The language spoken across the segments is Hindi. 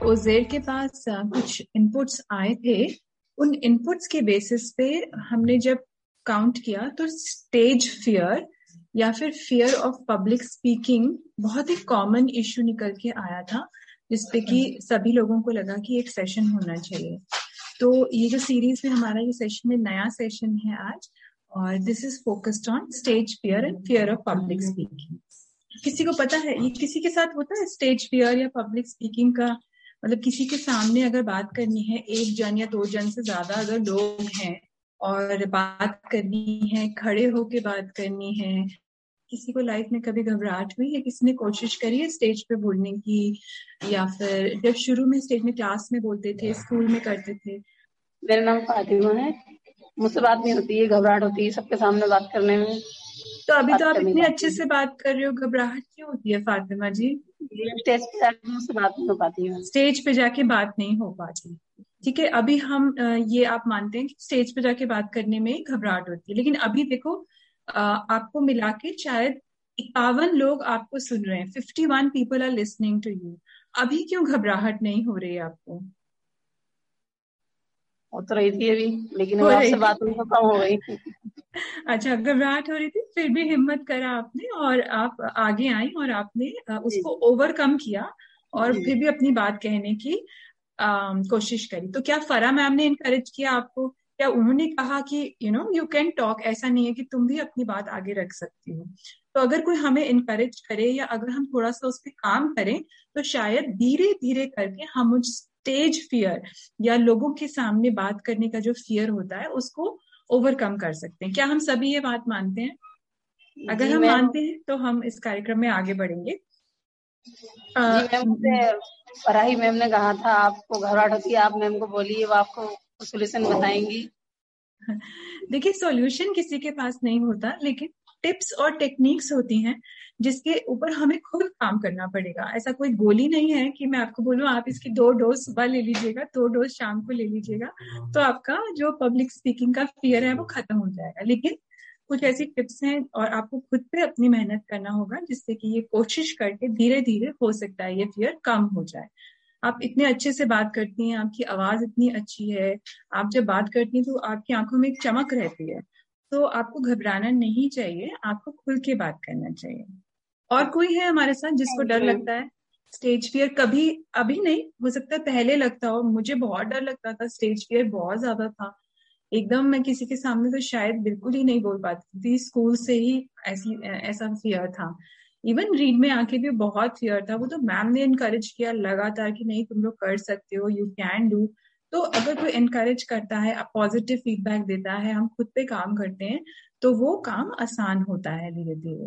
ओजेल के पास कुछ इनपुट्स आए थे। उन इनपुट्स के बेसिस पे हमने जब काउंट किया तो स्टेज फियर या फिर फियर ऑफ पब्लिक स्पीकिंग बहुत ही कॉमन इश्यू निकल के आया था, जिसपे कि सभी लोगों को लगा कि एक सेशन होना चाहिए। तो ये जो सीरीज में हमारा ये सेशन में नया सेशन है आज, और this is focused on stage fear and fear of public speaking. किसी को पता है ये किसी के साथ होता है स्टेज फियर या पब्लिक स्पीकिंग का? मतलब किसी के सामने अगर बात करनी है, एक जन या दो जन से ज्यादा अगर लोग हैं और बात करनी है, खड़े होके बात करनी है, किसी को लाइफ में कभी घबराहट हुई है? किसी ने कोशिश करी है स्टेज पे बोलने की? या फिर जब शुरू में स्टेज में क्लास में बोलते थे, स्कूल में करते थे? मेरा नाम फातिमा है। मुझसे बात नहीं होती है, घबराहट होती है सबके सामने बात करने में। तो अभी तो आप इतने अच्छे से बात कर रहे हो, घबराहट क्यों होती है फातिमा जी? स्टेज पे जाके मुझसे बात नहीं हो पाती है। स्टेज पे जाके बात नहीं हो पाती, ठीक है। अभी हम ये आप मानते हैं कि स्टेज पे जाके बात करने में घबराहट होती है, लेकिन अभी देखो आपको मिला के शायद 51 लोग आपको सुन रहे हैं, 51 people are listening to you. अभी क्यों घबराहट नहीं हो रही है आपको? हो तो रही थी अभी, लेकिन अब आपसे बात हुई तो कम हो गई। अच्छा, घबराहट हो रही थी, फिर भी हिम्मत करा आपने और आप आगे आई और आपने उसको ओवरकम किया और फिर भी अपनी बात कहने की कोशिश करी। तो क्या फरा मैम ने इनकरेज किया आपको? क्या उन्होंने कहा कि यू कैन टॉक, ऐसा नहीं है कि तुम भी अपनी बात आगे रख सकती हो? तो अगर कोई हमें इनकरेज करे या अगर हम थोड़ा सा उस पर काम करें तो शायद धीरे धीरे करके हम उस स्टेज फियर या लोगों के सामने बात करने का जो फियर होता है उसको ओवरकम कर सकते हैं। क्या हम सभी ये बात मानते हैं? अगर हम मानते हैं तो हम इस कार्यक्रम में आगे बढ़ेंगे। फराही मैम ने कहा था आपको घबराहट होती है, आप मैम को बोलिए, वो आपको सोल्यूशन बताएंगी। देखिए, सॉल्यूशन किसी के पास नहीं होता, लेकिन टिप्स और टेक्निक्स होती हैं जिसके ऊपर हमें खुद काम करना पड़ेगा। ऐसा कोई गोली नहीं है कि मैं आपको बोलूं आप इसकी 2 डोज सुबह ले लीजिएगा, 2 डोज शाम को ले लीजिएगा तो आपका जो पब्लिक स्पीकिंग का फियर है वो खत्म हो जाएगा। लेकिन कुछ ऐसी टिप्स हैं और आपको खुद पे अपनी मेहनत करना होगा, जिससे कि ये कोशिश करके धीरे धीरे हो सकता है ये फियर कम हो जाए। आप इतने अच्छे से बात करती हैं, आपकी आवाज इतनी अच्छी है, आप जब बात करती हैं तो आपकी आंखों में एक चमक रहती है, तो आपको घबराना नहीं चाहिए, आपको खुल के बात करना चाहिए। और कोई है हमारे साथ जिसको डर लगता है स्टेज फियर? कभी अभी नहीं, हो सकता है पहले लगता हो। मुझे बहुत डर लगता था, स्टेज फियर बहुत ज्यादा था। एकदम मैं किसी के सामने तो शायद बिल्कुल ही नहीं बोल पाती थी, स्कूल से ही ऐसा फियर था। इवन रीड में आके भी बहुत फियर था। वो तो मैम ने इनकरेज किया लगातार कि नहीं तुम लोग कर सकते हो, यू कैन डू। तो अगर कोई इनकरेज करता है, पॉजिटिव फीडबैक देता है, हम खुद पे काम करते हैं तो वो काम आसान होता है धीरे धीरे।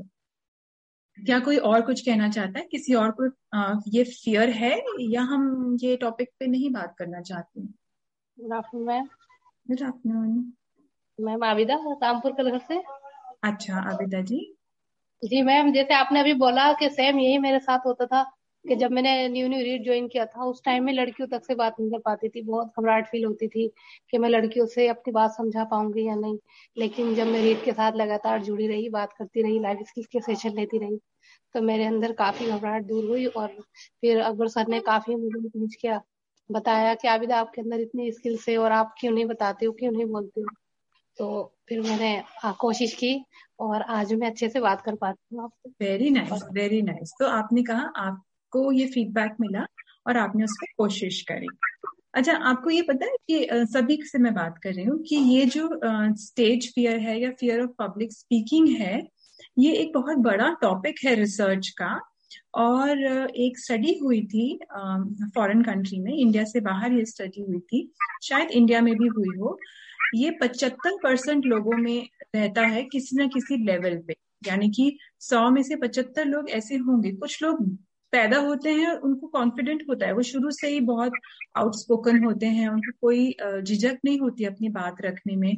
क्या कोई और कुछ कहना चाहता है? किसी और को ये फियर है या हम ये टॉपिक पे नहीं बात करना चाहते हैं? Good afternoon ma'am. Good afternoon ma'am Abida, Rampur colour से। अच्छा आबिदा जी। जी मैम, जैसे आपने अभी बोला कि सेम यही मेरे साथ होता था कि जब मैंने न्यू न्यू रीड ज्वाइन किया था उस टाइम में लड़कियों तक से बात नहीं कर पाती थी। बहुत घबराहट फील होती थी कि मैं लड़कियों से अपनी बात समझा पाऊंगी या नहीं। लेकिन जब मैं रीड के साथ लगातार जुड़ी रही, बात करती रही, लाइफ स्किल्स के सेशन लेती रही, तो मेरे अंदर काफी घबराहट दूर हुई। और फिर अकबर सर ने काफी मुझे इंकरेज किया, बताया कि आबिदा आपके अंदर इतनी स्किल्स है और आप क्यों नहीं बताते हो, क्यों नहीं बोलते हो। तो फिर मैंने कोशिश की और आज मैं अच्छे से बात कर पाती हूँ आपसे। Very nice, very nice. तो आपने कहा आपको ये फीडबैक मिला और आपने उस पर कोशिश करी। अच्छा, आपको ये पता है कि सभी से मैं बात कर रही हूँ कि ये जो स्टेज फियर है या फियर ऑफ पब्लिक स्पीकिंग है, ये एक बहुत बड़ा टॉपिक है रिसर्च का। और एक स्टडी हुई थी फॉरेन कंट्री में, इंडिया से बाहर ये स्टडी हुई थी, शायद इंडिया में भी हुई हो। ये 75% लोगों में रहता है किसी ना किसी लेवल पे। यानी कि 100 में से 75 लोग ऐसे होंगे। कुछ लोग पैदा होते हैं और उनको कॉन्फिडेंट होता है, वो शुरू से ही बहुत आउटस्पोकन होते हैं, उनको कोई झिझक नहीं होती अपनी बात रखने में।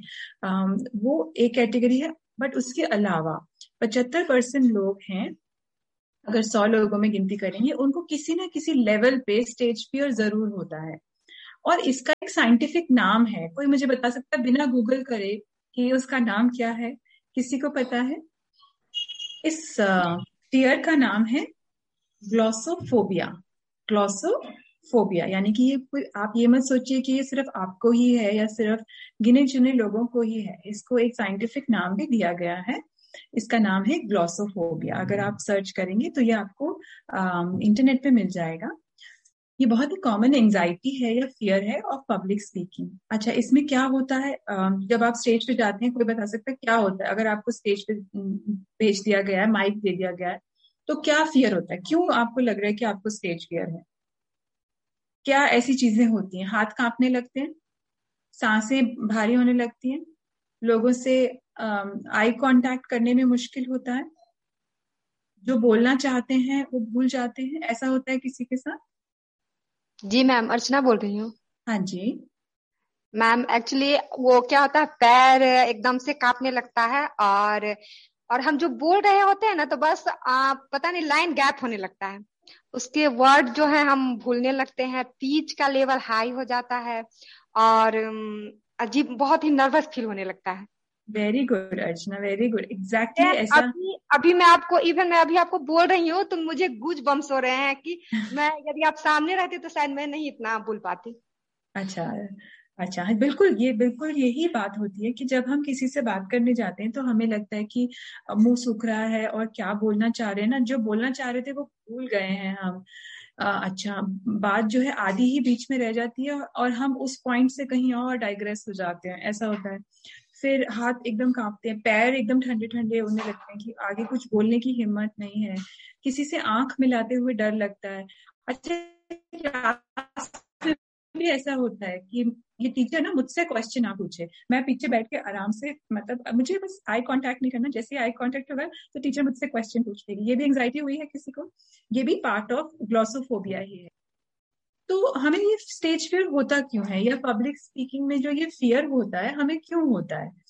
वो एक कैटेगरी है। बट उसके अलावा 75% लोग हैं, अगर 100 लोगों में गिनती करेंगे, उनको किसी ना किसी लेवल पे स्टेज फियर जरूर होता है। और इसका एक साइंटिफिक नाम है। कोई मुझे बता सकता है बिना गूगल करे कि उसका नाम क्या है? किसी को पता है? इस फियर का नाम है ग्लॉसोफोबिया। ग्लॉसो फोबिया, यानी कि ये कोई, आप ये मत सोचिए कि ये सिर्फ आपको ही है या सिर्फ गिने चुने लोगों को ही है। इसको एक साइंटिफिक नाम भी दिया गया है। इसका नाम है ग्लॉसोफोबिया। अगर आप सर्च करेंगे तो ये आपको इंटरनेट पे मिल जाएगा। ये बहुत ही कॉमन एंजाइटी है या फियर है ऑफ पब्लिक स्पीकिंग। अच्छा, इसमें क्या होता है, जब आप स्टेज पे जाते हैं, कोई बता सकता है क्या होता है? अगर आपको स्टेज पे भेज दिया गया है, माइक दे दिया गया है, तो क्या फियर होता है? क्यों आपको लग रहा है कि आपको स्टेज फियर है? क्या ऐसी चीजें होती हैं? हाथ कांपने लगते हैं, सांसें भारी होने लगती हैं, लोगों से आई कांटेक्ट करने में मुश्किल होता है, जो बोलना चाहते हैं वो भूल जाते हैं, ऐसा होता है किसी के साथ? जी मैम, अर्चना बोल रही हूँ। हाँ जी। मैम एक्चुअली वो क्या होता है, पैर एकदम से कांपने लगता है, और हम जो बोल रहे होते हैं ना, तो बस पता नहीं लाइन गैप होने लगता है। उसके वर्ड जो है हम भूलने लगते हैं, पीच का लेवल हाई हो जाता है, और अजीब बहुत ही नर्वस फील होने लगता है। वेरी गुड अर्चना, वेरी गुड, एग्जैक्टली ऐसा। अभी अभी मैं अभी आपको बोल रही हूँ तो मुझे गूज बम्स हो रहे हैं कि मैं, यदि आप सामने रहते तो शायद मैं नहीं इतना बोल पाती। अच्छा, अच्छा, हाँ, बिल्कुल, ये बिल्कुल यही बात होती है कि जब हम किसी से बात करने जाते हैं तो हमें लगता है कि मुंह सूख रहा है और क्या बोलना चाह रहे हैं ना, जो बोलना चाह रहे थे वो भूल गए हैं हम। अच्छा, बात जो है आधी ही बीच में रह जाती है और हम उस पॉइंट से कहीं और डाइग्रेस हो जाते हैं, ऐसा होता है। फिर हाथ एकदम कांपते हैं, पैर एकदम ठंडे ठंडे होने लगते हैं कि आगे कुछ बोलने की हिम्मत नहीं है, किसी से आंख मिलाते हुए डर लगता है। अच्छा, भी ऐसा होता है कि ये टीचर ना मुझसे क्वेश्चन ना पूछे, मैं पीछे बैठ के आराम से, मतलब मुझे बस आई कांटेक्ट नहीं करना, जैसे आई कांटेक्ट होगा तो टीचर मुझसे क्वेश्चन पूछ लेगी। ये भी एंजाइटी हुई है किसी को? ये भी पार्ट ऑफ ग्लॉसोफोबिया ही है। तो हमें ये स्टेज फियर होता क्यों है, या पब्लिक स्पीकिंग में जो ये फियर होता है हमें क्यों होता है?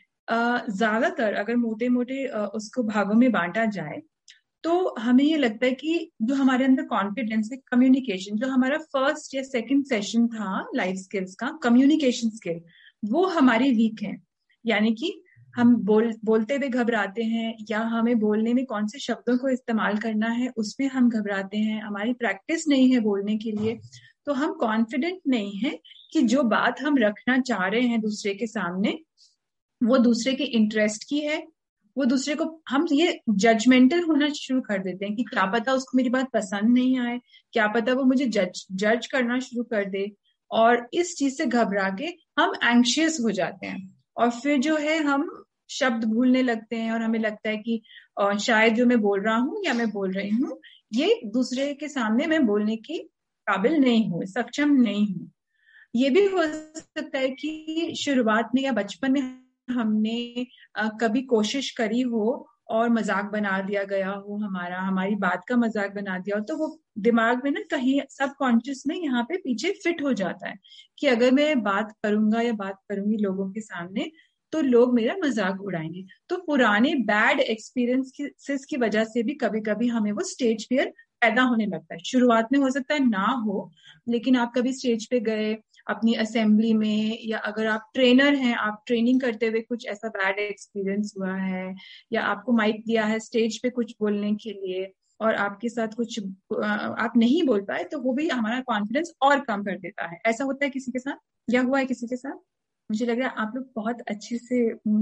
ज्यादातर अगर मोटे मोटे उसको भागों में बांटा जाए तो हमें ये लगता है कि जो हमारे अंदर कॉन्फिडेंस है, कम्युनिकेशन, जो हमारा फर्स्ट या सेकंड सेशन था लाइफ स्किल्स का, कम्युनिकेशन स्किल, वो हमारी वीक है। यानी कि हम बोलते हुए घबराते हैं, या हमें बोलने में कौन से शब्दों को इस्तेमाल करना है उसमें हम घबराते हैं, हमारी प्रैक्टिस नहीं है बोलने के लिए, तो हम कॉन्फिडेंट नहीं है कि जो बात हम रखना चाह रहे हैं दूसरे के सामने, वो दूसरे के इंटरेस्ट की है। वो दूसरे को, हम ये जजमेंटल होना शुरू कर देते हैं कि क्या पता उसको मेरी बात पसंद नहीं आए, क्या पता वो मुझे जज करना शुरू कर दे, और इस चीज से घबरा के हम एंग्शियस हो जाते हैं, और फिर जो है हम शब्द भूलने लगते हैं, और हमें लगता है कि शायद जो मैं बोल रहा हूँ या मैं बोल रही हूँ, ये दूसरे के सामने मैं बोलने की काबिल नहीं हूँ, सक्षम नहीं हूँ। ये भी हो सकता है कि शुरुआत में या बचपन में हमने कभी कोशिश करी हो और मजाक बना दिया गया हो, हमारी बात का मजाक बना दिया हो, तो वो दिमाग में ना कहीं सबकॉन्शियस में यहाँ पे पीछे फिट हो जाता है कि अगर मैं बात करूंगा या बात करूंगी लोगों के सामने तो लोग मेरा मजाक उड़ाएंगे। तो पुराने बैड एक्सपीरियंसेस की वजह से भी कभी कभी हमें वो स्टेज फियर पैदा होने लगता है। शुरुआत में हो सकता है ना हो, लेकिन आप कभी स्टेज पे गए अपनी असेंबली में, या अगर आप ट्रेनर हैं, आप ट्रेनिंग करते हुए कुछ ऐसा बैड एक्सपीरियंस हुआ है, या आपको माइक दिया है स्टेज पे कुछ बोलने के लिए और आपके साथ कुछ आप नहीं बोल पाए, तो वो भी हमारा कॉन्फिडेंस और कम कर देता है। ऐसा होता है किसी के साथ, या हुआ है किसी के साथ? मुझे लग रहा है आप लोग बहुत अच्छे से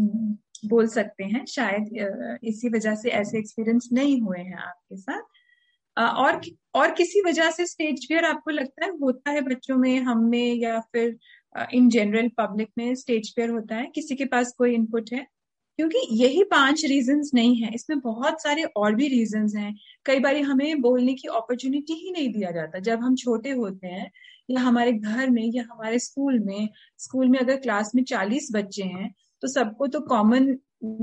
बोल सकते हैं, शायद इसी वजह से ऐसे एक्सपीरियंस नहीं हुए हैं आपके साथ। और किसी वजह से स्टेज फियर आपको लगता है होता है बच्चों में, हम में, या फिर इन जनरल पब्लिक में स्टेज फियर होता है? किसी के पास कोई इनपुट है? क्योंकि यही 5 रीजंस नहीं है, इसमें बहुत सारे और भी रीजंस हैं। कई बार हमें बोलने की अपॉर्चुनिटी ही नहीं दिया जाता जब हम छोटे होते हैं, या हमारे घर में या हमारे स्कूल में अगर क्लास में 40 बच्चे हैं तो सबको तो कॉमन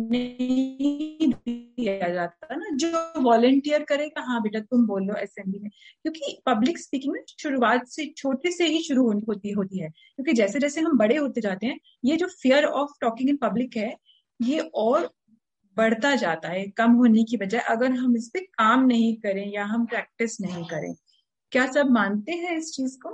नहीं दिया जाता ना, जो वॉलेंटियर करेगा, हाँ बेटा तुम बोलो असेंबली में। क्योंकि पब्लिक स्पीकिंग में शुरुआत से छोटे से ही शुरू होती है, क्योंकि जैसे जैसे हम बड़े होते जाते हैं ये जो fear of talking in public है ये और बढ़ता जाता है, कम होने की बजाय, अगर हम इस पे काम नहीं करें या हम प्रैक्टिस नहीं करें। क्या सब मानते हैं इस चीज को?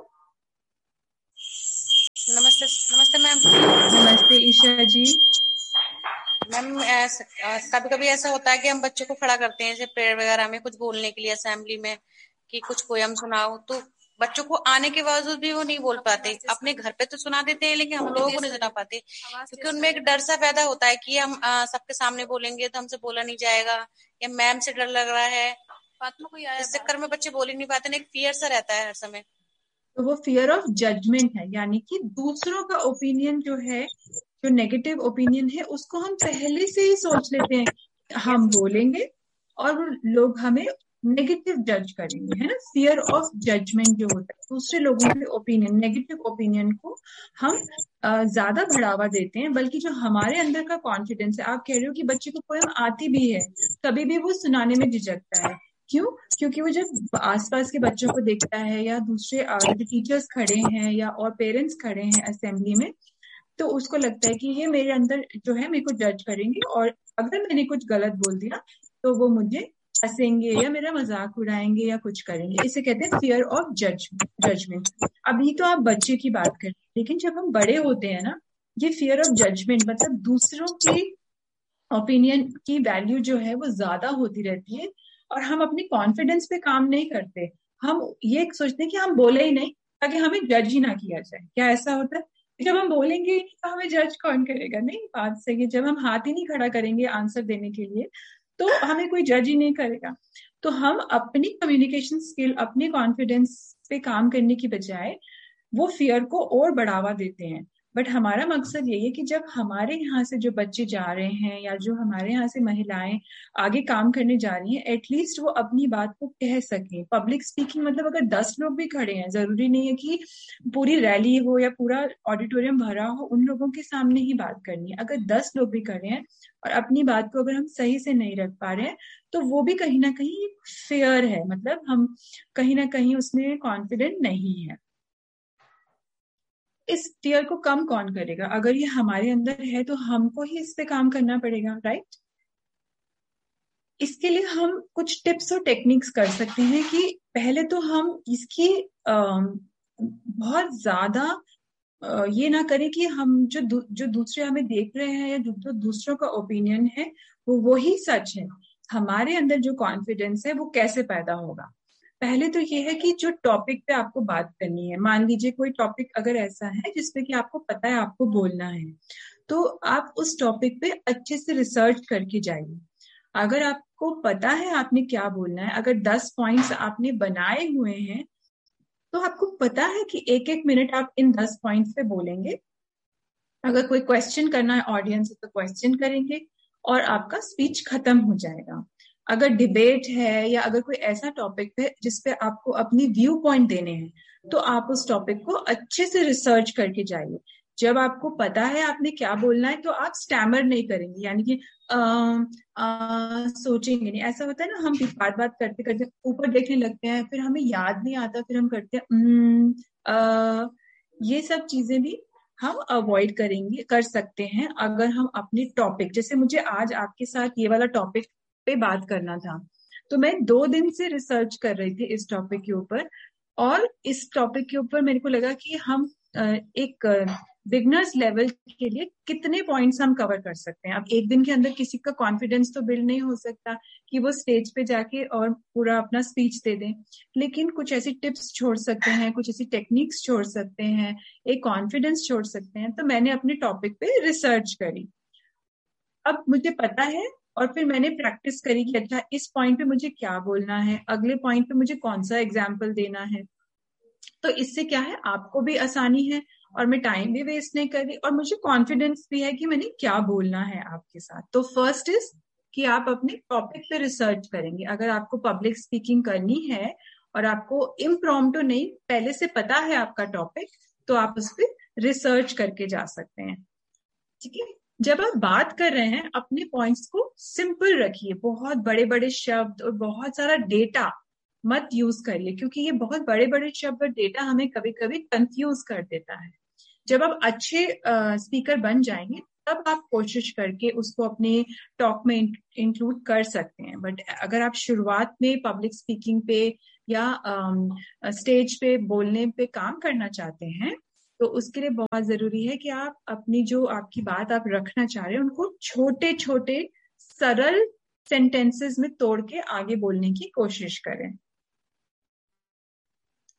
नमस्ते, नमस्ते मैम। नमस्ते ईशा जी। मैम कभी कभी ऐसा होता है कि हम बच्चों को खड़ा करते हैं जैसे प्रेयर वगैरह में कुछ बोलने के लिए असेंबली में, कि कुछ पोयम सुनाओ, तो बच्चों को आने के बावजूद भी वो नहीं बोल पाते। अपने घर पे तो सुना देते हैं, लेकिन हम लोगों को नहीं सुना पाते, क्योंकि उनमें एक डर सा पैदा होता है कि हम सबके सामने बोलेंगे तो हमसे बोला नहीं जाएगा, या मैम से डर लग रहा है। इस चक्कर में बच्चे बोल ही नहीं पाते, एक फियर सा रहता है हर समय। तो वो फियर ऑफ जजमेंट है, यानी कि दूसरों का ओपिनियन जो है, जो नेगेटिव ओपिनियन है, उसको हम पहले से ही सोच लेते हैं हम बोलेंगे और वो लोग हमें नेगेटिव जज करेंगे, है ना। फियर ऑफ जजमेंट जो होता है, दूसरे लोगों के ओपिनियन, नेगेटिव ओपिनियन को हम ज्यादा बढ़ावा देते हैं, बल्कि जो हमारे अंदर का कॉन्फिडेंस है। आप कह रहे हो कि बच्चे को पोएम आती भी है, कभी भी वो सुनाने में झिझकता है, क्यों? क्योंकि वो जब आसपास के बच्चों को देखता है, या दूसरे जो टीचर्स खड़े हैं या और पेरेंट्स खड़े हैं असेंबली में, तो उसको लगता है कि ये मेरे अंदर जो है मेरे को जज करेंगे, और अगर मैंने कुछ गलत बोल दिया तो वो मुझे हंसेंगे या मेरा मजाक उड़ाएंगे या कुछ करेंगे। इसे कहते हैं फियर ऑफ जजमेंट। अभी तो आप बच्चे की बात करें, लेकिन जब हम बड़े होते हैं ना, ये फियर ऑफ जजमेंट मतलब दूसरों की ओपिनियन की वैल्यू जो है वो ज्यादा होती रहती है, और हम अपने कॉन्फिडेंस पे काम नहीं करते। हम ये सोचते हैं कि हम बोले ही नहीं ताकि हमें जज ही ना किया जाए। क्या ऐसा होता है? जब हम बोलेंगे ही नहीं तो हमें जज कौन करेगा? नहीं, बात सही है। जब हम हाथ ही नहीं खड़ा करेंगे आंसर देने के लिए तो हमें कोई जज ही नहीं करेगा। तो हम अपनी कम्युनिकेशन स्किल, अपने कॉन्फिडेंस पे काम करने की बजाय वो फियर को और बढ़ावा देते हैं। बट हमारा मकसद यही है कि जब हमारे यहाँ से जो बच्चे जा रहे हैं, या जो हमारे यहाँ से महिलाएं आगे काम करने जा रही हैं, एटलीस्ट वो अपनी बात को कह सकें। पब्लिक स्पीकिंग मतलब अगर 10 लोग भी खड़े हैं, जरूरी नहीं है कि पूरी रैली हो या पूरा ऑडिटोरियम भरा हो, उन लोगों के सामने ही बात करनी है। अगर 10 लोग भी खड़े हैं और अपनी बात को अगर हम सही से नहीं रख पा रहे हैं, तो वो भी कहीं ना कहीं फेयर है, मतलब हम कहीं ना कहीं उसमें कॉन्फिडेंट नहीं है। इस फियर को कम कौन करेगा? अगर ये हमारे अंदर है तो हमको ही इस पे काम करना पड़ेगा, राइट। इसके लिए हम कुछ टिप्स और टेक्निक्स कर सकते हैं कि पहले तो हम इसकी बहुत ज्यादा ये ना करें कि हम जो दूसरे हमें देख रहे हैं या जो दूसरों का ओपिनियन है वो ही सच है। हमारे अंदर जो कॉन्फिडेंस है वो कैसे पैदा होगा? पहले तो ये है कि जो टॉपिक पे आपको बात करनी है, मान लीजिए कोई टॉपिक अगर ऐसा है जिसपे कि आपको पता है आपको बोलना है, तो आप उस टॉपिक पे अच्छे से रिसर्च करके जाइए। अगर आपको पता है आपने क्या बोलना है, अगर 10 पॉइंट्स आपने बनाए हुए हैं, तो आपको पता है कि एक एक मिनट आप इन 10 पॉइंट्स पे बोलेंगे। अगर कोई क्वेश्चन करना है ऑडियंस से तो क्वेश्चन करेंगे और आपका स्पीच खत्म हो जाएगा। अगर डिबेट है या अगर कोई ऐसा टॉपिक है जिसपे आपको अपनी व्यू पॉइंट देने हैं, तो आप उस टॉपिक को अच्छे से रिसर्च करके जाइए। जब आपको पता है आपने क्या बोलना है, तो आप स्टैमर नहीं करेंगे, यानी कि सोचेंगे नहीं। ऐसा होता है ना, हम बात बात करते करते ऊपर देखने लगते हैं, फिर हमें याद नहीं आता, फिर हम करते हैं ये सब चीजें भी हम अवॉइड कर सकते हैं अगर हम अपने टॉपिक, जैसे मुझे आज आपके साथ ये वाला टॉपिक पे बात करना था, तो मैं 2 दिन से रिसर्च कर रही थी इस टॉपिक के ऊपर, और इस टॉपिक के ऊपर मेरे को लगा कि हम एक बिगनर्स लेवल के लिए कितने पॉइंट्स हम कवर कर सकते हैं। अब एक दिन के अंदर किसी का कॉन्फिडेंस तो बिल्ड नहीं हो सकता कि वो स्टेज पे जाके और पूरा अपना स्पीच दे दें, लेकिन कुछ ऐसी टिप्स छोड़ सकते हैं, कुछ ऐसी टेक्निक्स छोड़ सकते हैं, एक कॉन्फिडेंस छोड़ सकते हैं। तो मैंने अपने टॉपिक पे रिसर्च करी, अब मुझे पता है, और फिर मैंने प्रैक्टिस करी कि अच्छा इस पॉइंट पे मुझे क्या बोलना है, अगले पॉइंट पे मुझे कौन सा एग्जाम्पल देना है। तो इससे क्या है, आपको भी आसानी है और मैं टाइम भी वेस्ट नहीं कर रही, और मुझे कॉन्फिडेंस भी है कि मैंने क्या बोलना है आपके साथ। तो फर्स्ट इज कि आप अपने टॉपिक पे रिसर्च करेंगे। अगर आपको पब्लिक स्पीकिंग करनी है और आपको इम्प्रॉम्प्टू नहीं, पहले से पता है आपका टॉपिक, तो आप उस पर रिसर्च करके जा सकते हैं। ठीक है, जब आप बात कर रहे हैं अपने पॉइंट्स को सिंपल रखिए, बहुत बड़े बड़े शब्द और बहुत सारा डेटा मत यूज करिए, क्योंकि ये बहुत बड़े बड़े शब्द और डेटा हमें कभी कभी कंफ्यूज कर देता है। जब आप अच्छे स्पीकर बन जाएंगे तब आप कोशिश करके उसको अपने टॉक में इंक्लूड कर सकते हैं। बट अगर आप शुरुआत में पब्लिक स्पीकिंग पे या स्टेज पे बोलने पे काम करना चाहते हैं, तो उसके लिए बहुत जरूरी है कि आप अपनी जो आपकी बात आप रखना चाह रहे हैं उनको छोटे छोटे सरल सेंटेंसेस में तोड़ के आगे बोलने की कोशिश करें।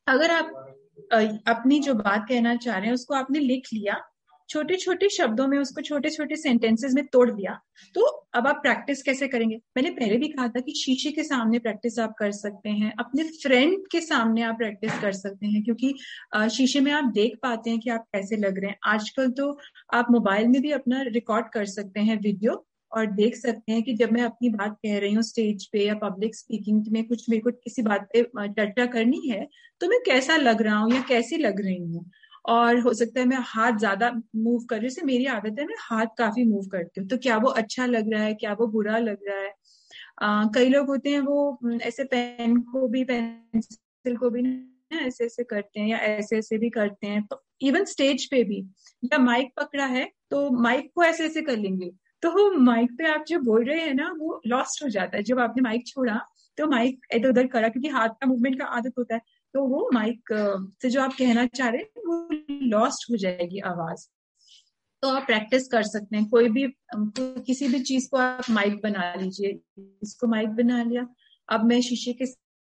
अगर आप अपनी जो बात कहना चाह रहे हैं उसको आपने लिख लिया, छोटे छोटे शब्दों में उसको छोटे छोटे सेंटेंसेस में तोड़ दिया, तो अब आप प्रैक्टिस कैसे करेंगे? मैंने पहले भी कहा था कि शीशे के सामने प्रैक्टिस आप कर सकते हैं, अपने फ्रेंड के सामने आप प्रैक्टिस कर सकते हैं, क्योंकि शीशे में आप देख पाते हैं कि आप कैसे लग रहे हैं। आजकल तो आप मोबाइल में भी अपना रिकॉर्ड कर सकते हैं वीडियो, और देख सकते हैं कि जब मैं अपनी बात कह रही हूँ स्टेज पे या पब्लिक स्पीकिंग में, कुछ मेरे को किसी बात पे चर्चा करनी है, तो मैं कैसा लग रहा हूँ या कैसी लग रही हूँ। और हो सकता है मैं हाथ ज्यादा मूव कर रही हूँ, जैसे मेरी आदत है मैं हाथ काफी मूव करती हूँ, तो क्या वो अच्छा लग रहा है, क्या वो बुरा लग रहा है। कई लोग होते हैं वो ऐसे पेन को भी, पेंसिल को भी ना ऐसे ऐसे करते हैं या ऐसे ऐसे भी करते हैं। तो इवन स्टेज पे भी, या माइक पकड़ा है तो माइक को ऐसे ऐसे कर लेंगे, तो वो माइक पे आप जो बोल रहे हैं ना वो लॉस्ट हो जाता है। जब आपने माइक छोड़ा तो माइक इधर उधर करा, क्योंकि हाथ का मूवमेंट का आदत होता है, तो वो माइक से जो आप कहना चाह रहे हैं वो लॉस्ट हो जाएगी आवाज। तो आप प्रैक्टिस कर सकते हैं, कोई भी किसी भी चीज को आप माइक बना लीजिए। इसको माइक बना लिया, अब मैं शीशे के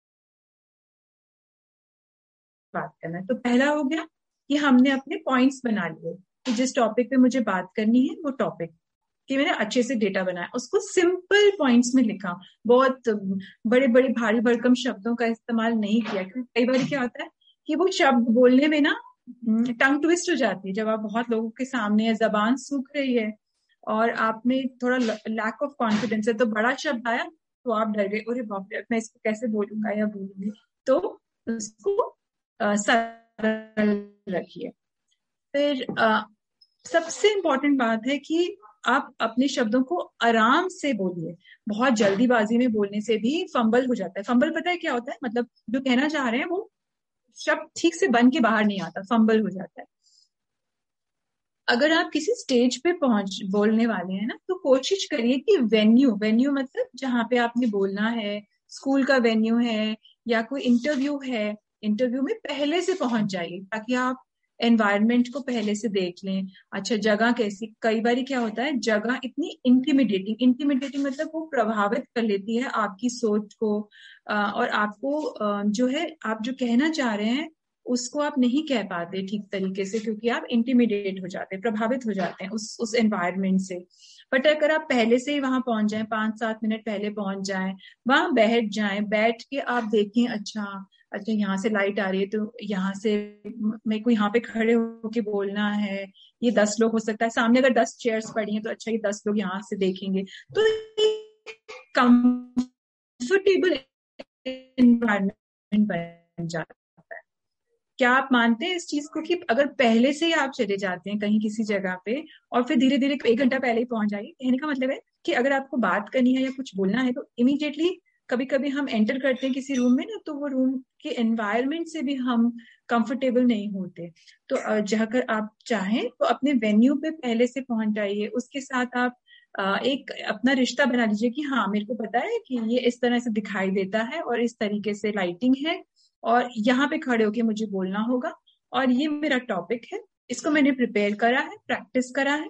बात करना है, तो पहला हो गया कि हमने अपने पॉइंट्स बना लिए कि जिस टॉपिक पे मुझे बात करनी है वो टॉपिक, कि मैंने अच्छे से डेटा बनाया, उसको सिंपल पॉइंट्स में लिखा, बहुत बड़े बड़े भारी भरकम शब्दों का इस्तेमाल नहीं किया। क्योंकि कई बार क्या होता है कि वो शब्द बोलने में ना टंग ट्विस्ट हो जाती है, जब आप बहुत लोगों के सामने है, जबान सूख रही है और आप में थोड़ा लैक ऑफ कॉन्फिडेंस है, तो बड़ा शब्द आया तो आप डर गए, अरे बाप रे मैं इसको कैसे बोलूंगा या बोलूंगी। तो उसको सरल रखिए। फिर सबसे इम्पोर्टेंट बात है कि आप अपने शब्दों को आराम से बोलिए। बहुत जल्दीबाजी में बोलने से भी फंबल हो जाता है। फंबल पता है क्या होता है? मतलब जो कहना चाह रहे हैं वो शब्द ठीक से बन के बाहर नहीं आता, फंबल हो जाता है। अगर आप किसी स्टेज पे बोलने वाले हैं ना, तो कोशिश करिए कि वेन्यू मतलब जहाँ पे आपने बोलना है, स्कूल का वेन्यू है या कोई इंटरव्यू है, इंटरव्यू में पहले से पहुंच जाइए ताकि आप एनवायरनमेंट को पहले से देख लें। अच्छा जगह कैसी, कई बार क्या होता है जगह इतनी इंटिमिडेटिंग मतलब वो प्रभावित कर लेती है आपकी सोच को, और आपको जो है आप जो कहना चाह रहे हैं उसको आप नहीं कह पाते ठीक तरीके से, क्योंकि आप इंटिमिडेट हो जाते हैं, प्रभावित हो जाते हैं उस एनवायरनमेंट से। बट अगर आप पहले से ही वहां पहुंच जाएं, 5-7 मिनट पहले पहुंच जाएं, वहां बैठ जाएं, बैठ के आप देखें अच्छा यहाँ से लाइट आ रही है तो यहाँ से मेरे को यहाँ पे खड़े होके बोलना है, ये 10 लोग हो सकता है सामने, अगर 10 चेयर्स पड़ी हैं तो अच्छा ये 10 लोग यहाँ से देखेंगे, तो कंफर्टेबल एनवायरनमेंट बन जाता है। क्या आप मानते हैं इस चीज को कि अगर पहले से ही आप चले जाते हैं कहीं किसी जगह पे और फिर धीरे धीरे 1 घंटा पहले ही पहुंच जाइए, कहने का मतलब है कि अगर आपको बात करनी है या कुछ बोलना है तो इमीडिएटली, कभी कभी हम एंटर करते हैं किसी रूम में ना, तो वो रूम के एनवायरनमेंट से भी हम कंफर्टेबल नहीं होते। तो जाकर आप चाहें तो अपने वेन्यू पे पहले से पहुंच जाइए, उसके साथ आप एक अपना रिश्ता बना लीजिए कि हाँ मेरे को पता है कि ये इस तरह से दिखाई देता है और इस तरीके से लाइटिंग है और यहाँ पे खड़े होके मुझे बोलना होगा और ये मेरा टॉपिक है, इसको मैंने प्रिपेयर करा है, प्रैक्टिस करा है।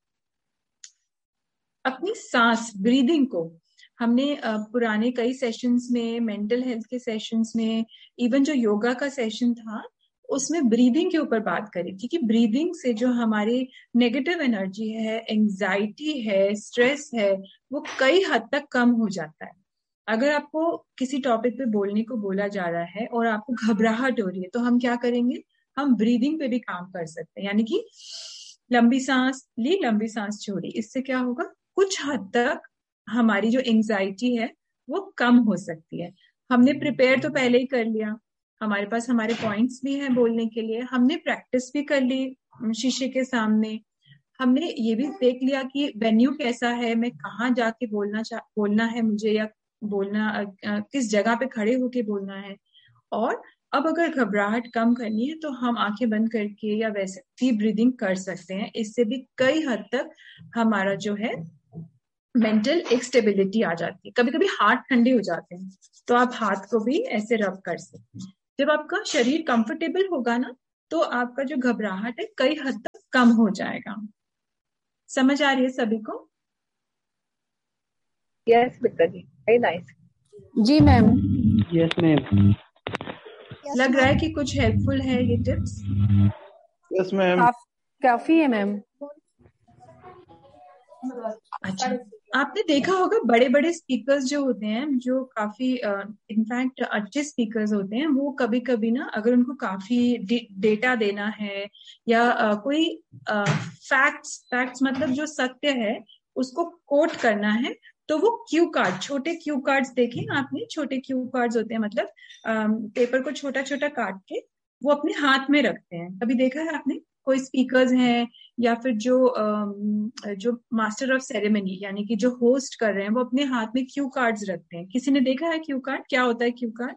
अपनी सांस, ब्रीदिंग को हमने पुराने कई सेशंस में, मेंटल हेल्थ के सेशंस में, इवन जो योगा का सेशन था उसमें ब्रीदिंग के ऊपर बात करी, क्योंकि ब्रीदिंग से जो हमारी नेगेटिव एनर्जी है, एंजाइटी है, स्ट्रेस है, वो कई हद तक कम हो जाता है। अगर आपको किसी टॉपिक पे बोलने को बोला जा रहा है और आपको घबराहट हो रही है तो हम क्या करेंगे, हम ब्रीदिंग पे भी काम कर सकते हैं, यानी कि लंबी सांस ली, लंबी सांस छोड़ी। इससे क्या होगा, कुछ हद तक हमारी जो एंजाइटी है वो कम हो सकती है। हमने प्रिपेयर तो पहले ही कर लिया, हमारे पास हमारे पॉइंट्स भी हैं बोलने के लिए, हमने प्रैक्टिस भी कर ली शीशे के सामने, हमने ये भी देख लिया कि वेन्यू कैसा है, मैं कहाँ जाके बोलना है मुझे, या बोलना किस जगह पे खड़े होके बोलना है। और अब अगर घबराहट कम करनी है तो हम आंखें बंद करके या वैसे डीप ब्रीदिंग कर सकते हैं, इससे भी कई हद तक हमारा जो है मेंटल एक स्टेबिलिटी आ जाती है। कभी कभी हाथ ठंडे हो जाते हैं तो आप हाथ को भी ऐसे रब कर सकते हैं। जब आपका शरीर कंफर्टेबल होगा ना तो आपका जो घबराहट है कई हद तक कम हो जाएगा। समझ आ रही है सभी को? यस बिल्कुल जी, वेरी नाइस। जी मैम। Yes ma'am. लग रहा है कि कुछ हेल्पफुल है ये टिप्स? Yes ma'am. काफी है मैम। अच्छा, आपने देखा होगा बड़े बड़े स्पीकर्स जो होते हैं, जो काफी इनफैक्ट अच्छे स्पीकर्स होते हैं, वो कभी कभी ना अगर उनको काफी डेटा देना है या कोई फैक्ट्स मतलब जो सत्य है उसको कोट करना है, तो वो क्यू कार्ड, छोटे क्यू कार्ड्स देखे आपने, छोटे क्यू कार्ड्स होते हैं, मतलब पेपर को छोटा छोटा काट के वो अपने हाथ में रखते हैं। कभी देखा है आपने? कोई स्पीकर्स हैं या फिर जो मास्टर ऑफ सेरेमनी यानी कि जो होस्ट कर रहे हैं, वो अपने हाथ में क्यू कार्ड्स रखते हैं। किसी ने देखा है क्यू कार्ड? क्या होता है क्यू कार्ड?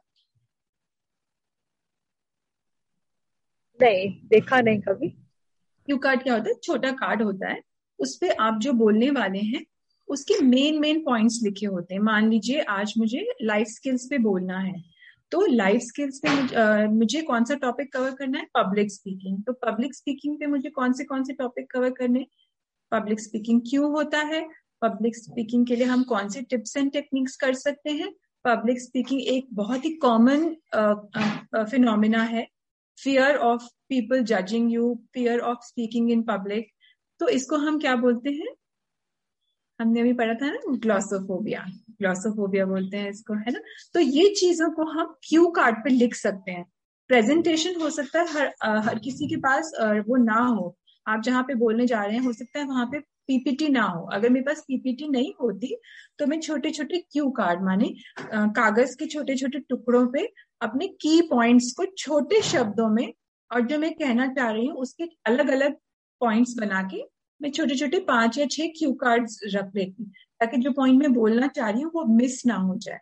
नहीं, देखा नहीं कभी। क्यू कार्ड क्या होता है? छोटा कार्ड होता है, उस पे आप जो बोलने वाले हैं उसके मेन पॉइंट्स लिखे होते हैं। मान लीजिए आज मुझे लाइफ स्किल्स पे बोलना है, तो लाइफ स्किल्स पे मुझे कौन सा टॉपिक कवर करना है? Public speaking. तो पब्लिक स्पीकिंग पे मुझे कौन से टॉपिक कवर करने? पब्लिक स्पीकिंग क्यों होता है, पब्लिक स्पीकिंग के लिए हम कौन से टिप्स एंड टेक्निक्स कर सकते हैं। पब्लिक स्पीकिंग एक बहुत ही कॉमन फिनोमिना है, fear of people judging you, fear of speaking in public. तो इसको हम क्या बोलते हैं? हमने अभी पढ़ा था ना, ग्लॉसोफोबिया बोलते हैं इसको, है ना। तो ये चीजों को हम क्यू कार्ड पे लिख सकते हैं। प्रेजेंटेशन हो सकता है हर किसी के पास वो ना हो। आप जहाँ पे बोलने जा रहे हैं हो सकता है वहां पे पीपीटी ना हो। अगर मेरे पास पीपीटी नहीं होती तो मैं छोटे छोटे क्यू कार्ड, माने कागज के छोटे छोटे टुकड़ों पे अपने की पॉइंट्स को छोटे शब्दों में, और जो मैं कहना चाह रही हूँ उसके अलग अलग पॉइंट्स बना के मैं छोटे छोटे 5 या 6 क्यू कार्ड्स रख लेती हूँ, ताकि जो पॉइंट मैं बोलना चाह रही हूँ वो मिस ना हो जाए।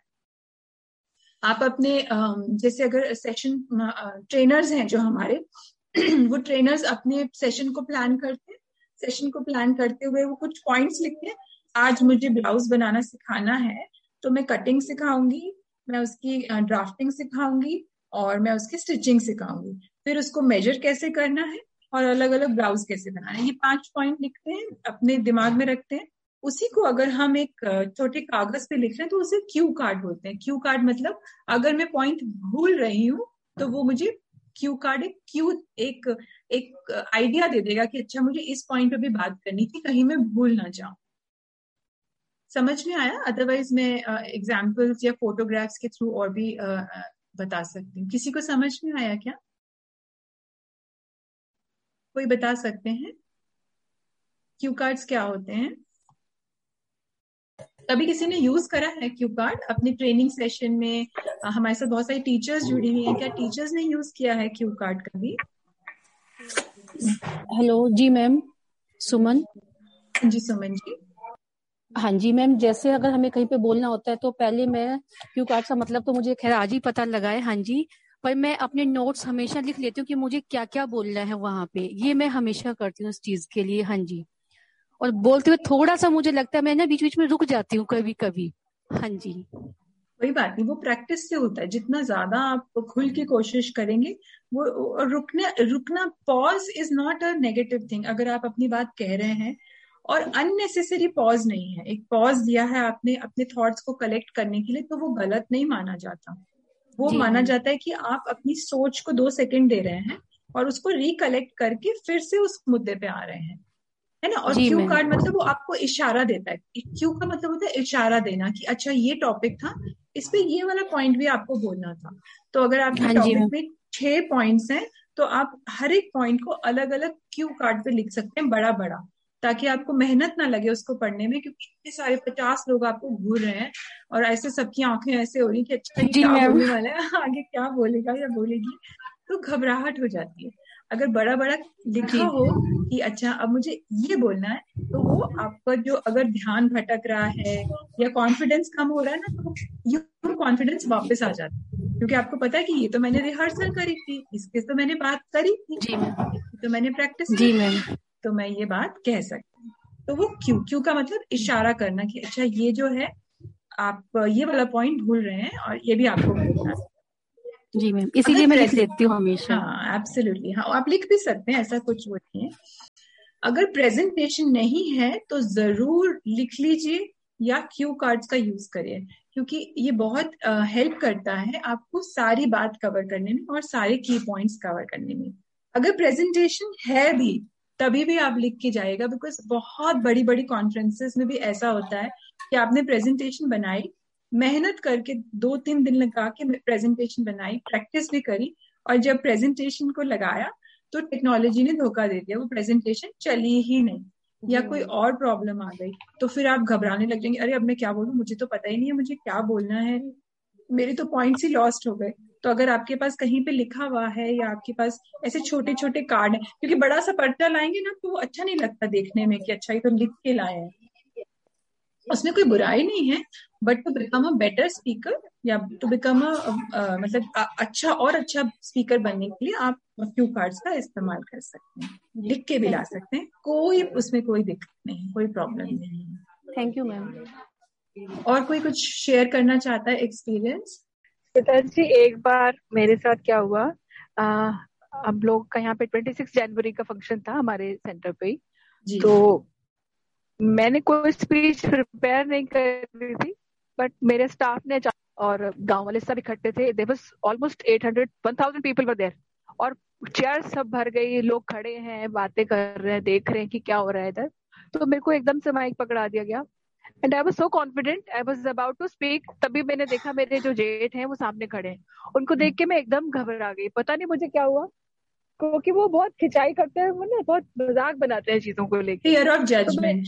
आप अपने जैसे अगर सेशन ट्रेनर्स हैं जो हमारे वो ट्रेनर्स अपने सेशन को प्लान करते हैं, सेशन को प्लान करते हुए वो कुछ पॉइंट्स लिखते हैं। आज मुझे ब्लाउज बनाना सिखाना है तो मैं कटिंग सिखाऊंगी, मैं उसकी ड्राफ्टिंग सिखाऊंगी और मैं उसकी स्टिचिंग सिखाऊंगी, फिर उसको मेजर कैसे करना है और अलग अलग ब्लाउज कैसे बनाना है। ये 5 पॉइंट लिखते हैं, अपने दिमाग में रखते हैं। उसी को अगर हम एक छोटे कागज पे लिख रहे हैं तो उसे क्यू कार्ड बोलते हैं। क्यू कार्ड मतलब अगर मैं पॉइंट भूल रही हूँ तो वो मुझे क्यू कार्ड एक आइडिया दे देगा कि अच्छा मुझे इस पॉइंट पे भी बात करनी थी, कहीं मैं भूल ना जाऊं। समझ में आया? अदरवाइज मैं एग्जाम्पल्स या फोटोग्राफ्स के थ्रू और भी बता सकती हूँ। किसी को समझ में आया क्या? कोई बता सकते हैं क्यू कार्ड्स क्या होते हैं? कभी किसी ने यूज करा है क्यू कार्ड अपने ट्रेनिंग सेशन में? हमारे साथ बहुत सारी टीचर्स जुड़ी हुई हैं, क्या टीचर्स ने यूज किया है क्यू कार्ड कभी? हेलो जी मैम, सुमन। जी सुमन जी। हाँ जी मैम, जैसे अगर हमें कहीं पे बोलना होता है तो पहले मैं क्यू कार्ड का मतलब तो मुझे खैर आज ही पता लगा है, हाँ जी, पर मैं अपने नोट्स हमेशा लिख लेती हूँ कि मुझे क्या क्या बोलना है वहां पे। ये मैं हमेशा करती हूँ इस चीज के लिए, हाँ जी। और बोलते हुए थोड़ा सा मुझे लगता है मैं ना बीच बीच में रुक जाती हूँ कभी कभी, हाँ जी। कोई बात नहीं, वो प्रैक्टिस से होता है। जितना ज्यादा आप खुल की कोशिश करेंगे वो रुकना pause is not a negative thing. अगर आप अपनी बात कह रहे हैं और अननेसेसरी पॉज नहीं है, एक पॉज दिया है आपने अपने थॉट्स को कलेक्ट करने के लिए, तो वो गलत नहीं माना जाता। वो माना जाता है कि आप अपनी सोच को 2 सेकंड दे रहे हैं और उसको रिकलेक्ट करके फिर से उस मुद्दे पे आ रहे हैं, है ना। और क्यू कार्ड मतलब वो आपको इशारा देता है। क्यू का मतलब होता है इशारा देना कि अच्छा ये टॉपिक था, इस पे ये वाला पॉइंट भी आपको बोलना था। तो अगर आपके टॉपिक में 6 पॉइंट्स हैं तो आप हर एक पॉइंट को अलग अलग क्यू कार्ड पे लिख सकते हैं, बड़ा बड़ा, ताकि आपको मेहनत ना लगे उसको पढ़ने में, क्योंकि इतने सारे 50 लोग आपको घूर रहे हैं और ऐसे सबकी आंखें ऐसे हो रही कि अच्छा ये क्या बोलने वाला है, आगे क्या बोलेगा या बोलेगी, तो घबराहट हो जाती है। अगर बड़ा बड़ा लिखा हो कि अच्छा अब मुझे ये बोलना है, तो वो आपका जो अगर ध्यान भटक रहा है या कॉन्फिडेंस कम हो रहा है ना, तो ये कॉन्फिडेंस वापस आ जाता है, क्योंकि आपको पता है कि ये तो मैंने रिहर्सल करी थी, इसके तो मैंने बात करी थी, तो मैंने प्रैक्टिस की थी, तो मैं ये बात कह सकती हूँ। तो वो क्यू का मतलब इशारा करना कि अच्छा ये जो है आप ये वाला पॉइंट भूल रहे हैं और ये भी आपको बोलना है। जी मैम, इसीलिए मैं लिख लेती हूँ हमेशा। हाँ एब्सोल्युटली, हाँ आप लिख भी सकते हैं, ऐसा कुछ वो नहीं है। अगर प्रेजेंटेशन नहीं है तो जरूर लिख लीजिए या क्यू कार्ड्स का यूज करिए। क्योंकि ये बहुत हेल्प करता है आपको सारी बात कवर करने में और सारे की पॉइंट्स कवर करने में। अगर प्रेजेंटेशन है भी तभी भी आप लिख के जाइएगा, बिकॉज बहुत बड़ी बड़ी कॉन्फ्रेंसेस में भी ऐसा होता है कि आपने प्रेजेंटेशन बनाई, मेहनत करके 2-3 दिन लगा के प्रेजेंटेशन बनाई, प्रैक्टिस भी करी, और जब प्रेजेंटेशन को लगाया तो टेक्नोलॉजी ने धोखा दे दिया, वो प्रेजेंटेशन चली ही नहीं या कोई और प्रॉब्लम आ गई, तो फिर आप घबराने लग जाएंगे, अरे अब मैं क्या बोलूं, मुझे तो पता ही नहीं है मुझे क्या बोलना है, मेरे तो पॉइंट्स ही लॉस्ट हो गए। तो अगर आपके पास कहीं पे लिखा हुआ है या आपके पास ऐसे छोटे छोटे कार्ड है, क्योंकि बड़ा सा पर्चा लाएंगे ना तो वो अच्छा नहीं लगता देखने में कि अच्छा ये तो लिख के लाए हैं, उसमें कोई बुराई नहीं है, but to become a better speaker या टू बिकम मतलब अच्छा और अच्छा स्पीकर बनने के लिए आप क्यू कार्ड्स का इस्तेमाल कर सकते हैं, लिख के भी ला सकते हैं, कोई उसमें कोई दिक्कत नहीं, कोई प्रॉब्लम नहीं है। Thank you ma'am. और कोई कुछ शेयर करना चाहता है एक्सपीरियंस? जी एक बार मेरे साथ क्या हुआ, हम लोग का यहाँ पे 26 जनवरी का फंक्शन था हमारे सेंटर पे ही, तो मैंने कोई स्पीच प्रिपेयर नहीं करी थी, बट मेरे स्टाफ ने और गांव वाले सब इकट्ठे थे, there was almost 1000 people were there, और चेयर सब भर गई, लोग खड़े हैं, बातें कर रहे हैं, देख रहे हैं कि क्या हो रहा है इधर। तो मेरे को एकदम से माइक पकड़ा दिया गया and I was so confident, I was about to speak, तभी मैंने देखा मेरे जो जेठ हैं वो सामने खड़े हैं, उनको देख के मैं एकदम घबरा गई, पता नहीं मुझे क्या हुआ, क्योंकि वो बहुत खिंचाई करते हैं, वो ना बहुत मजाक बनाते हैं चीजों को लेकर, फियर ऑफ जजमेंट।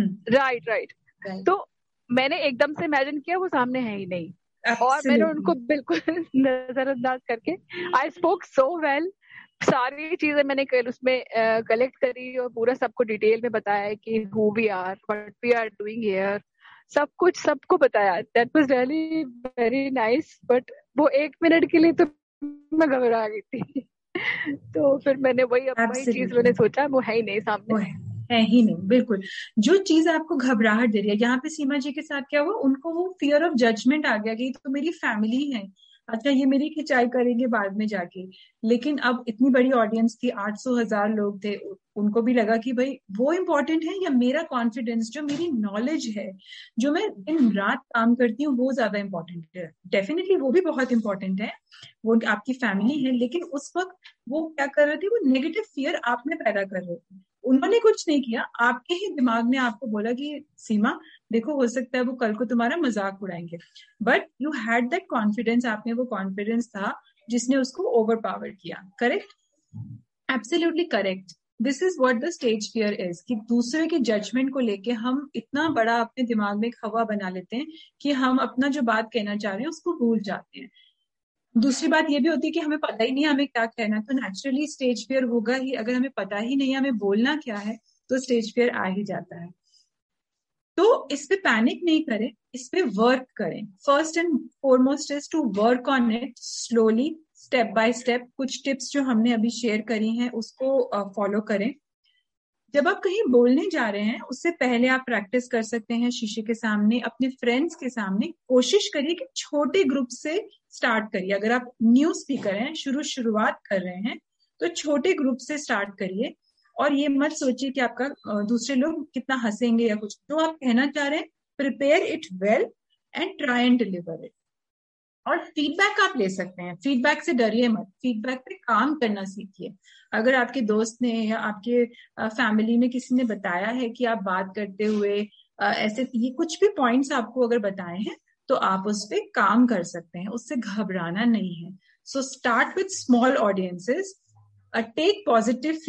राइट। तो मैंने एकदम से इमेजिन किया वो सामने है ही नहीं, और मैंने उनको बिल्कुल नजरअंदाज करके आई स्पोक सो वेल, सारी चीजें मैंने उसमें कलेक्ट करी और पूरा सबको डिटेल में बताया कि who we are, what we are doing here, सब कुछ सबको बताया। That was really very nice, but वो 1 मिनट के लिए तो मैं घबरा गई थी। तो फिर मैंने वही चीज मैंने सोचा, वो है ही नहीं सामने, है ही नहीं, बिल्कुल। जो चीज आपको घबराहट दे रही है, यहाँ पे सीमा जी के साथ क्या हुआ, उनको वो फियर ऑफ जजमेंट आ गया कि तो मेरी फैमिली है, अच्छा ये मेरी खिंचाई करेंगे बाद में जाके, लेकिन अब इतनी बड़ी ऑडियंस थी, 800,000 लोग थे, उनको भी लगा कि भाई वो इम्पोर्टेंट है या मेरा कॉन्फिडेंस, जो मेरी नॉलेज है, जो मैं दिन रात काम करती हूँ, वो ज्यादा इम्पोर्टेंट है। डेफिनेटली वो भी बहुत इंपॉर्टेंट है, वो आपकी फैमिली है, लेकिन उस वक्त वो क्या कर रहे थे, वो नेगेटिव फियर आप में पैदा कर रहे थे। उन्होंने कुछ नहीं किया, आपके ही दिमाग ने आपको बोला कि सीमा देखो हो सकता है वो कल को तुम्हारा मजाक उड़ाएंगे, but you had that confidence, आपने वो कॉन्फिडेंस था जिसने उसको ओवर पावर किया। Correct, absolutely correct. This is what the stage fear is, कि दूसरे के जजमेंट को लेके हम इतना बड़ा अपने दिमाग में एक हवा बना लेते हैं कि हम अपना जो बात कहना चाह रहे हैं उसको भूल जाते हैं। दूसरी बात ये भी होती है कि हमें पता ही नहीं है हमें क्या कहना है, तो नेचुरली स्टेज फियर होगा ही। अगर हमें पता ही नहीं है हमें बोलना क्या है तो स्टेज फियर आ ही जाता है। तो इस पे पैनिक नहीं करें, इस पे वर्क करें। First and foremost is to work on it slowly, step by step. कुछ टिप्स जो हमने अभी शेयर करी हैं उसको फॉलो करें। जब आप कहीं बोलने जा रहे हैं उससे पहले आप प्रैक्टिस कर सकते हैं शीशे के सामने, अपने फ्रेंड्स के सामने। कोशिश करिए कि छोटे ग्रुप से स्टार्ट करिए। अगर आप न्यू स्पीकर हैं, शुरुआत कर रहे हैं, तो छोटे ग्रुप से स्टार्ट करिए, और ये मत सोचिए कि आपका दूसरे लोग कितना हंसेंगे या कुछ। जो आप कहना चाह रहे हैं, prepare it well and try and deliver it. और फीडबैक आप ले सकते हैं, फीडबैक से डरिए मत, फीडबैक पे काम करना सीखिए। अगर आपके दोस्त ने या आपके फैमिली में किसी ने बताया है कि आप बात करते हुए ऐसे ये कुछ भी पॉइंट्स आपको अगर बताए हैं तो आप उस पर काम कर सकते हैं, उससे घबराना नहीं है। So start with small audiences, take positive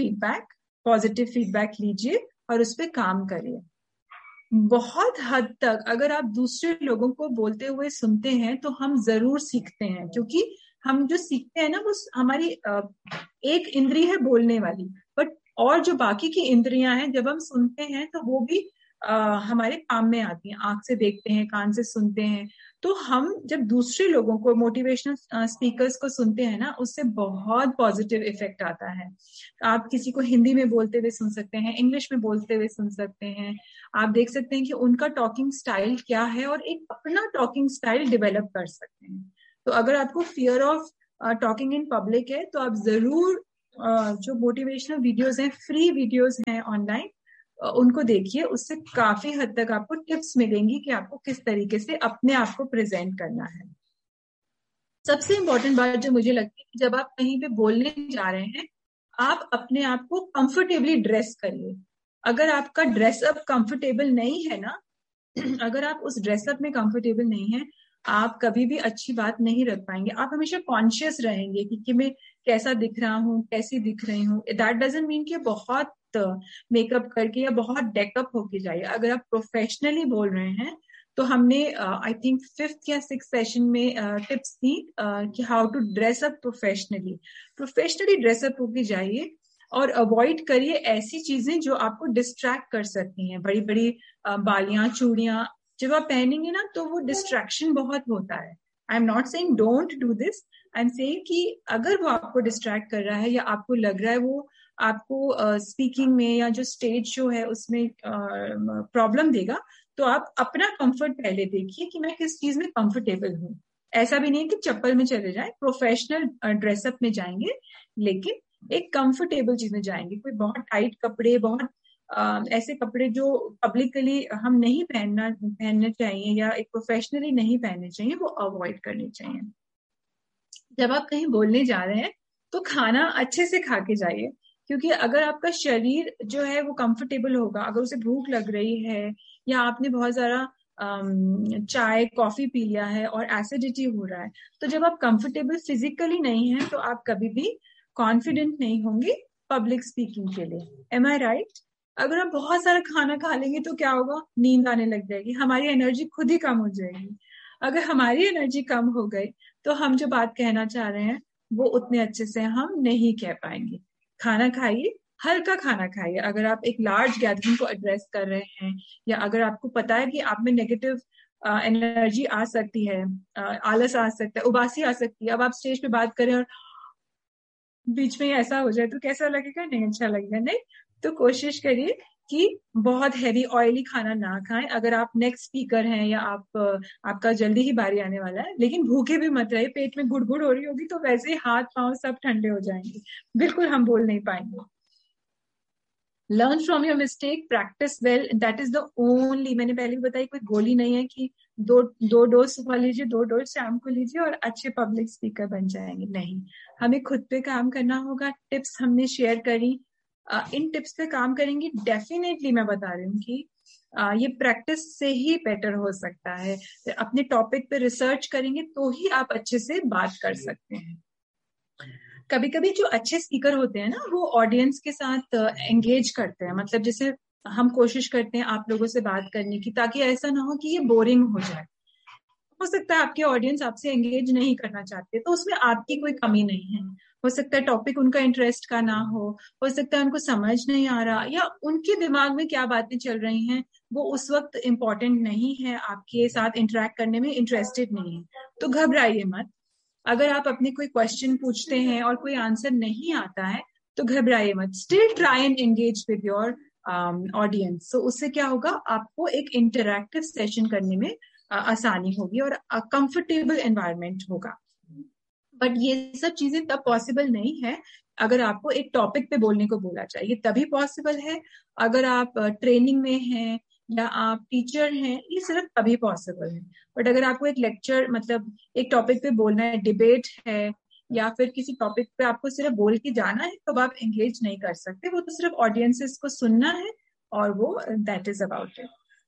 feedback लीजिए और उस पर काम करिए। बहुत हद तक अगर आप दूसरे लोगों को बोलते हुए सुनते हैं तो हम जरूर सीखते हैं, क्योंकि हम जो सीखते हैं ना वो हमारी एक इंद्री है बोलने वाली, बट और जो बाकी की इंद्रियां हैं जब हम सुनते हैं तो वो भी हमारे काम में आती हैं। आंख से देखते हैं, कान से सुनते हैं, तो हम जब दूसरे लोगों को मोटिवेशनल स्पीकर्स को सुनते हैं ना, उससे बहुत पॉजिटिव इफेक्ट आता है। आप किसी को हिंदी में बोलते हुए सुन सकते हैं, इंग्लिश में बोलते हुए सुन सकते हैं। आप देख सकते हैं कि उनका टॉकिंग स्टाइल क्या है और एक अपना टॉकिंग स्टाइल डेवलप कर सकते हैं। तो अगर आपको fear of talking in public है तो आप जरूर जो मोटिवेशनल वीडियोस हैं, फ्री वीडियोस हैं ऑनलाइन, उनको देखिए, उससे काफी हद तक आपको टिप्स मिलेंगी कि आपको किस तरीके से अपने आप को प्रेजेंट करना है। सबसे इम्पोर्टेंट बात जो मुझे लगती है कि जब आप कहीं पे बोलने जा रहे हैं, आप अपने आप को कंफर्टेबली ड्रेस करिए। अगर आपका ड्रेसअप कंफर्टेबल नहीं है ना, अगर आप उस ड्रेसअप में कंफर्टेबल नहीं है, आप कभी भी अच्छी बात नहीं रख पाएंगे। आप हमेशा कॉन्शियस रहेंगे कि मैं कैसा दिख रहा हूँ, कैसी दिख रही हूँ। दैट डजंट मीन कि बहुत मेकअप करके या बहुत डेकअप होके जाइए। अगर आप प्रोफेशनली बोल रहे हैं तो हमने आई थिंक 5th या 6th सेशन में टिप्स दी कि how to dress up professionally dress up होके जाइए और अवॉइड करिए ऐसी चीजें जो आपको डिस्ट्रैक्ट कर सकती हैं। बड़ी बड़ी बालियां, चूड़ियां जब आप पहनेंगे ना तो वो डिस्ट्रैक्शन बहुत होता है। I am not saying don't do this, I am saying कि अगर वो आपको डिस्ट्रैक्ट कर रहा है या आपको लग रहा है वो आपको स्पीकिंग में या जो स्टेज शो है उसमें प्रॉब्लम देगा, तो आप अपना कंफर्ट पहले देखिए कि मैं किस चीज में कंफर्टेबल हूँ। ऐसा भी नहीं है कि चप्पल में चले जाए, प्रोफेशनल ड्रेसअप में जाएंगे लेकिन एक कंफर्टेबल चीज में जाएंगे। कोई बहुत टाइट कपड़े, बहुत ऐसे कपड़े जो पब्लिकली हम नहीं पहनने चाहिए या एक प्रोफेशनली नहीं पहनने चाहिए, वो अवॉइड करने चाहिए। जब आप कहीं बोलने जा रहे हैं तो खाना अच्छे से खा के जाइए, क्योंकि अगर आपका शरीर जो है वो कंफर्टेबल होगा, अगर उसे भूख लग रही है या आपने बहुत ज्यादा चाय कॉफी पी लिया है और एसिडिटी हो रहा है, तो जब आप कंफर्टेबल फिजिकली नहीं है तो आप कभी भी कॉन्फिडेंट नहीं होंगे पब्लिक स्पीकिंग के लिए। एम आई राइट? अगर आप बहुत सारा खाना खा लेंगे तो क्या होगा? नींद आने लग जाएगी, हमारी एनर्जी खुद ही कम हो जाएगी। अगर हमारी एनर्जी कम हो गई तो हम जो बात कहना चाह रहे हैं वो उतने अच्छे से हम नहीं कह पाएंगे। खाना खाइए, हल्का खाना खाइए। अगर आप एक लार्ज गैदरिंग को एड्रेस कर रहे हैं या अगर आपको पता है कि आप में नेगेटिव एनर्जी आ सकती है, आलस आ सकता है, उबासी आ सकती है, अब आप स्टेज पे बात करें और बीच में ऐसा हो जाए तो कैसा लगेगा? नहीं अच्छा लगेगा। नहीं, तो कोशिश करिए कि बहुत हैवी ऑयली खाना ना खाएं। अगर आप नेक्स्ट स्पीकर हैं या आपका जल्दी ही बारी आने वाला है, लेकिन भूखे भी मत रहिए। पेट में गुड़गुड़ हो रही होगी तो वैसे ही हाथ पांव सब ठंडे हो जाएंगे, बिल्कुल हम बोल नहीं पाएंगे। Learn from your mistake, practice well, that is the only. मैंने पहले भी बताया कोई गोली नहीं है कि दो डोज सुबह लीजिए, 2 डोज शाम को लीजिए और अच्छे पब्लिक स्पीकर बन जाएंगे। नहीं, हमें खुद पे काम करना होगा। टिप्स हमने शेयर करी, इन टिप्स पे काम करेंगे डेफिनेटली। मैं बता रही हूँ कि ये प्रैक्टिस से ही बेटर हो सकता है। अपने टॉपिक पे रिसर्च करेंगे तो ही आप अच्छे से बात कर सकते हैं। कभी कभी जो अच्छे स्पीकर होते हैं ना, वो ऑडियंस के साथ एंगेज करते हैं। मतलब जैसे हम कोशिश करते हैं आप लोगों से बात करने की, ताकि ऐसा ना हो कि ये बोरिंग हो जाए। हो सकता है आपके ऑडियंस आपसे एंगेज नहीं करना चाहते, तो उसमें आपकी कोई कमी नहीं है। हो सकता है टॉपिक उनका इंटरेस्ट का ना हो सकता है उनको समझ नहीं आ रहा, या उनके दिमाग में क्या बातें चल रही हैं वो उस वक्त इम्पोर्टेंट नहीं है, आपके साथ इंटरेक्ट करने में इंटरेस्टेड नहीं है। तो घबराइए मत। अगर आप अपने कोई क्वेश्चन पूछते हैं और कोई आंसर नहीं आता है तो घबराइए मत। Still try and engage with your audience. सो उससे क्या होगा, आपको एक इंटरैक्टिव सेशन करने में आसानी होगी और कंफर्टेबल एनवायरनमेंट होगा। बट ये सब चीजें तब पॉसिबल नहीं है अगर आपको एक टॉपिक पे बोलने को बोला जाए। ये तभी पॉसिबल है अगर आप ट्रेनिंग में हैं या आप टीचर हैं, ये सिर्फ तभी पॉसिबल है। बट अगर आपको एक लेक्चर, मतलब एक टॉपिक पे बोलना है, डिबेट है या फिर किसी टॉपिक पे आपको सिर्फ बोल के जाना है, तो आप एंगेज नहीं कर सकते। वो तो सिर्फ ऑडियंसेस को सुनना है और वो दैट इज अबाउट इट।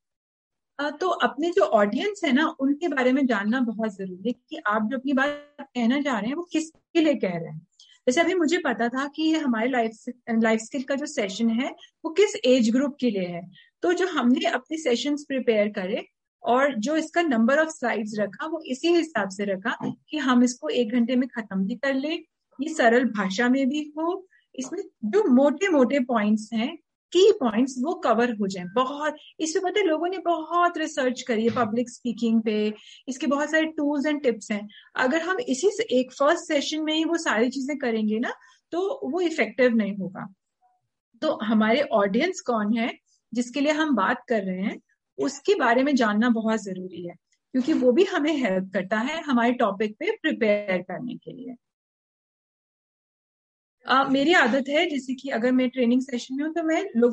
तो अपने जो ऑडियंस है ना, उनके बारे में जानना बहुत जरूरी है कि आप जो अपनी बात कहना चाह रहे हैं वो किसके लिए कह रहे हैं। जैसे अभी मुझे पता था कि ये हमारे लाइफ स्किल का जो सेशन है वो किस एज ग्रुप के लिए है। तो जो हमने अपने सेशंस प्रिपेयर करे और जो इसका नंबर ऑफ स्लाइड्स रखा वो इसी हिसाब से रखा कि हम इसको 1 घंटे में खत्म भी कर ले, ये सरल भाषा में भी हो, इसमें जो मोटे मोटे पॉइंट्स हैं, की पॉइंट्स, वो कवर हो जाए। बहुत इसमें पता है लोगों ने बहुत रिसर्च करी है पब्लिक स्पीकिंग पे, इसके बहुत सारे टूल्स एंड टिप्स हैं। अगर हम इसी से एक फर्स्ट सेशन में ही वो सारी चीजें करेंगे ना तो वो इफेक्टिव नहीं होगा। तो हमारे ऑडियंस कौन है जिसके लिए हम बात कर रहे हैं, उसके बारे में जानना बहुत जरूरी है, क्योंकि वो भी हमें हेल्प करता है हमारे टॉपिक पे प्रिपेयर करने के लिए। मेरी आदत है जैसे कि अगर मैं ट्रेनिंग सेशन में हूँ तो मैं लोगों